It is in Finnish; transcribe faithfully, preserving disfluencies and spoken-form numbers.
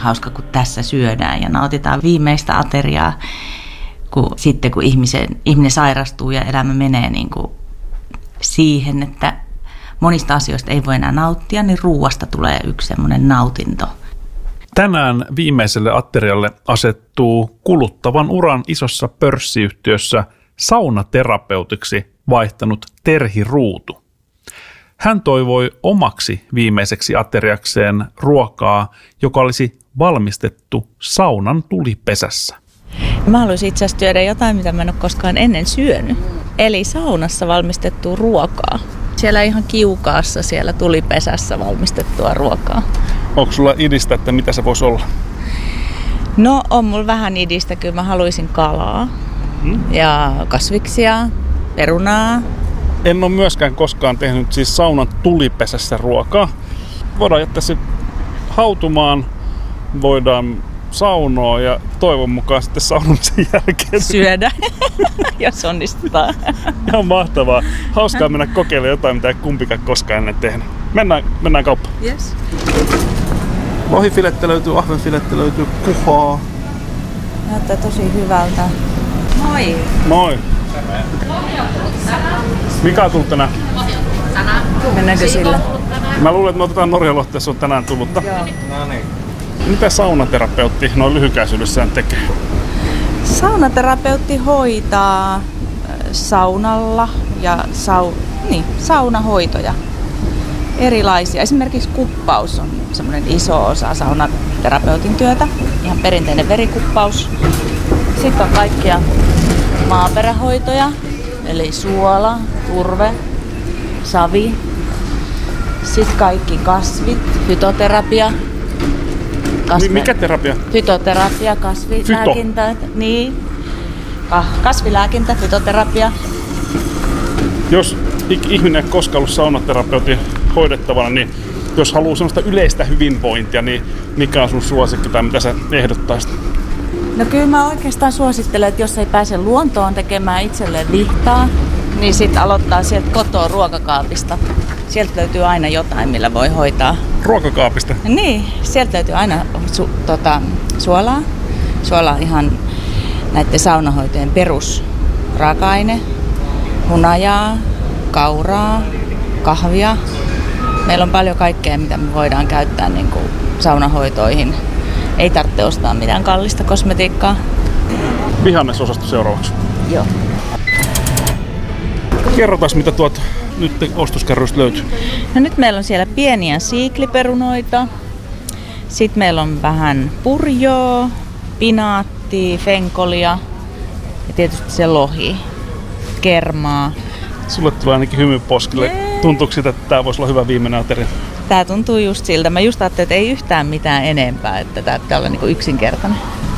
hauska, kun tässä syödään ja nautitaan viimeistä ateriaa, kun sitten kun ihmisen, ihminen sairastuu ja elämä menee niin kuin siihen, että monista asioista ei voi enää nauttia, niin ruuasta tulee yksi semmoinen nautinto. Tänään viimeiselle aterialle asettuu kuluttavan uran isossa pörssiyhtiössä saunaterapeutiksi vaihtanut Terhi Ruutu. Hän toivoi omaksi viimeiseksi ateriakseen ruokaa, joka olisi valmistettu saunan tulipesässä. Mä haluaisin itse asiassa syödä jotain, mitä mä en ole koskaan ennen syönyt. Eli saunassa valmistettua ruokaa. Siellä ihan kiukaassa, siellä tulipesässä valmistettua ruokaa. Onko sulla idistä, että mitä se voisi olla? No on mulla vähän idistä, kyllä mä haluaisin kalaa hmm. ja kasviksia, perunaa. En ole myöskään koskaan tehnyt siis saunan tulipesässä ruokaa. Voidaan jättää se hautumaan, voidaan saunoa ja toivon mukaan sitten saunomisen jälkeen syödä, jos onnistutaan. Ihan mahtavaa. Hauskaa mennä kokeilemaan jotain, mitä ei kumpikaan koskaan ennen tehnyt. Mennään, mennään kauppaan. Yes. Lohifilettä löytyy, ahvenfilettä löytyy, kuhaa. Näyttää tosi hyvältä. Moi! Moi! Mikä on tullut tänään? Mennäänkö sillä? Mä luulen, että me otetaan Norjalohteen, se on tänään tullutta. Joo. No niin. Mitä saunaterapeutti noin lyhykäisyydessään tekee? Saunaterapeutti hoitaa saunalla ja sau, niin, saunahoitoja. Erilaisia. Esimerkiksi kuppaus on semmoinen iso osa saunaterapeutin työtä. Ihan perinteinen verikuppaus. Sitten on kaikkia maaperähoitoja, eli suola, turve, savi. Sitten kaikki kasvit, fytoterapia. Kasve- Mikä terapia? Fytoterapia, kasvilääkintä. Fyto. Niin. Kasvilääkintä, fytoterapia. Jos ihminen ei koskaan ollut saunaterapeutin hoidettavana, niin jos haluaa sellaista yleistä hyvinvointia, niin mikä on sun suosikki tai mitä sä ehdottaisit? No kyllä mä oikeastaan suosittelen, että jos ei pääse luontoon tekemään itselleen vihtaa, niin sitten aloittaa sieltä kotoa ruokakaapista. Sieltä löytyy aina jotain, millä voi hoitaa. Ruokakaapista? Niin, sieltä löytyy aina su, tota, suolaa. Suola on ihan näiden saunahoitojen perusraaka-aine. Hunajaa, kauraa, kahvia. Meillä on paljon kaikkea, mitä me voidaan käyttää niin kuin saunahoitoihin. Ei tarvitse ostaa mitään kallista kosmetiikkaa. Vihannesosasto seuraavaksi. Joo. Kerrotaan, mitä tuot nyt ostoskärryistä löytyy. No nyt meillä on siellä pieniä siikliperunoita. Sitten meillä on vähän purjoa, pinaattia, fenkolia ja tietysti se lohi, kermaa. Sulle tulee ainakin hymy poskille. Jee. Tuntuuko siltä, että tämä voisi olla hyvä viimeinen ateria? Tää tuntuu just siltä. Mä just ajattelin, että ei yhtään mitään enempää, että tää pitää olla niinku yksinkertainen.